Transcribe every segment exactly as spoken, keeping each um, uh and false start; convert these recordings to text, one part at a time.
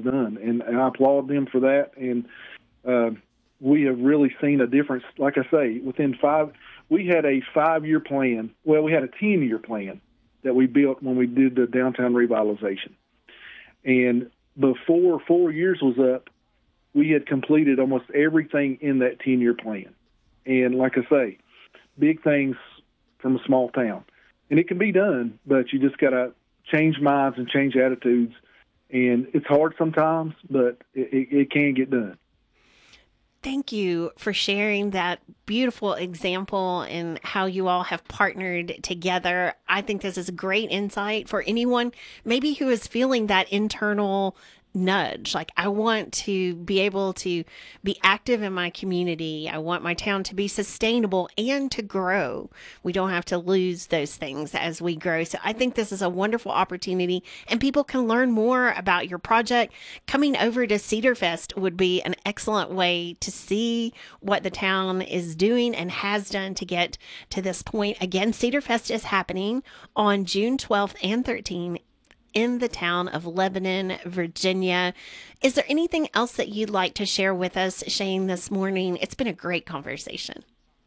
done, and, and I applaud them for that. And uh, we have really seen a difference. Like I say, within five, we had a five-year plan. Well, we had a ten-year plan that we built when we did the downtown revitalization. And before four years was up, we had completed almost everything in that ten-year plan. And like I say, big things from a small town. And it can be done, but you just got to change minds and change attitudes. And it's hard sometimes, but it, it, it can get done. Thank you for sharing that beautiful example and how you all have partnered together. I think this is a great insight for anyone maybe who is feeling that internal nudge. Like, I want to be able to be active in my community. I want my town to be sustainable and to grow. We don't have to lose those things as we grow. So I think this is a wonderful opportunity, and people can learn more about your project. Coming over to Cedar Fest would be an excellent way to see what the town is doing and has done to get to this point. Again, Cedar Fest is happening on June twelfth and thirteenth in the town of Lebanon, Virginia. Is there anything else that you'd like to share with us, Shane, this morning? It's been a great conversation.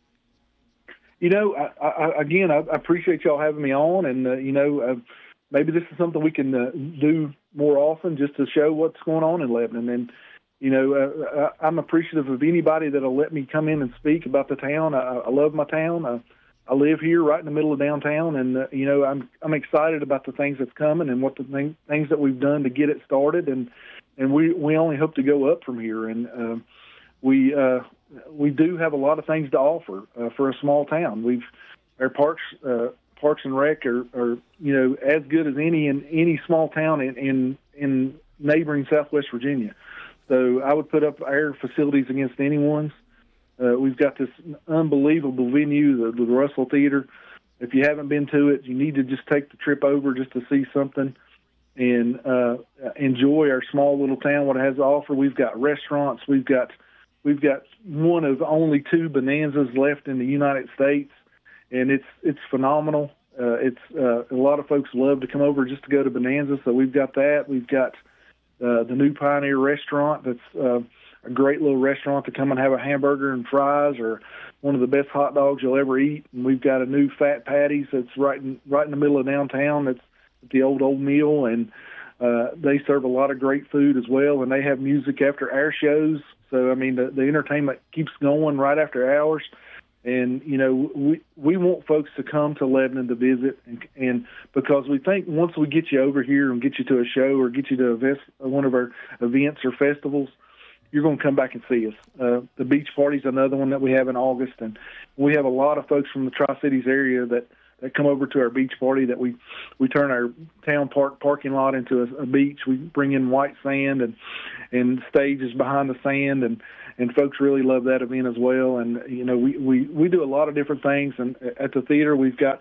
You know, I, I, again, I appreciate y'all having me on, and, uh, you know, uh, maybe this is something we can uh, do more often just to show what's going on in Lebanon. And, you know, uh, I'm appreciative of anybody that'll let me come in and speak about the town. I, I love my town. I, I live here right in the middle of downtown, and, uh, you know, I'm I'm excited about the things that's coming and what the thing, things that we've done to get it started, and and we, we only hope to go up from here. And uh, we uh, we do have a lot of things to offer uh, for a small town. We've our parks uh, parks and rec are, are you know as good as any in any small town in in, in neighboring Southwest Virginia. So I would put up our facilities against anyone's. Uh, we've got this unbelievable venue, the, the Russell Theater. If you haven't been to it, you need to just take the trip over just to see something and uh, enjoy our small little town, what it has to offer. We've got restaurants. We've got we've got one of only two Bonanzas left in the United States, and it's it's phenomenal. Uh, it's uh, a lot of folks love to come over just to go to Bonanza, so we've got that. We've got uh, the new Pioneer Restaurant that's uh, a great little restaurant to come and have a hamburger and fries, or one of the best hot dogs you'll ever eat. And we've got a new Fat Patties that's right in right in the middle of downtown. That's the old old meal, and uh, they serve a lot of great food as well. And they have music after our shows. So I mean, the, the entertainment keeps going right after hours. And you know, we we want folks to come to Lebanon to visit, and, and because we think once we get you over here and get you to a show or get you to a vest, one of our events or festivals, you're going to come back and see us. Uh, the beach party is another one that we have in August, and we have a lot of folks from the Tri-Cities area that, that come over to our beach party. That we we turn our town park parking lot into a, a beach. We bring in white sand and and stages behind the sand, and, and folks really love that event as well. And you know, we, we, we do a lot of different things. And at the theater, we've got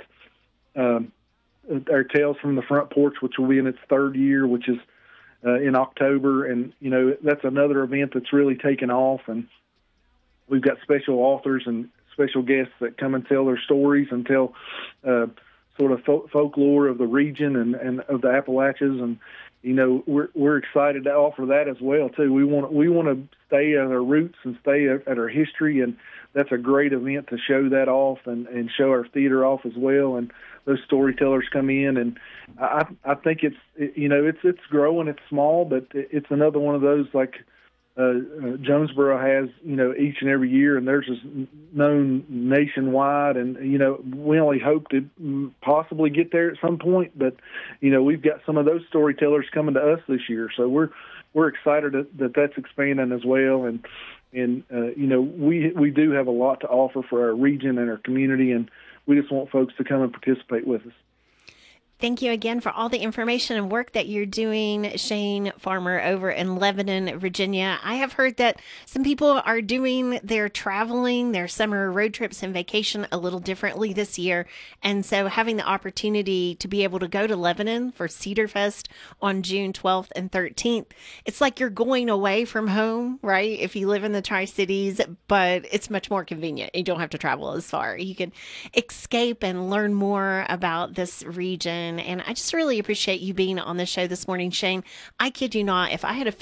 um, our Tales from the Front Porch, which will be in its third year, which is Uh, in October, and you know that's another event that's really taken off, and we've got special authors and special guests that come and tell their stories and tell uh, sort of fol- folklore of the region and, and of the Appalachians, and you know we're we're excited to offer that as well too. We want we want to stay at our roots and stay at, at our history, and that's a great event to show that off and, and show our theater off as well. And those storytellers come in, and I I think it's it, you know it's it's growing. It's small, but it's another one of those like uh, uh, Jonesboro has you know each and every year, and theirs is known nationwide. And you know we only hope to possibly get there at some point, but you know we've got some of those storytellers coming to us this year, so we're we're excited that, that that's expanding as well. And and uh, you know we we do have a lot to offer for our region and our community, and we just want folks to come and participate with us. Thank you again for all the information and work that you're doing, Shane Farmer, over in Lebanon, Virginia. I have heard that some people are doing their traveling, their summer road trips and vacation a little differently this year. And so having the opportunity to be able to go to Lebanon for Cedar Fest on June twelfth and thirteenth, it's like you're going away from home, right? If you live in the Tri-Cities, but it's much more convenient. You don't have to travel as far. You can escape and learn more about this region. And I just really appreciate you being on the show this morning, Shane. I kid you not, if I had a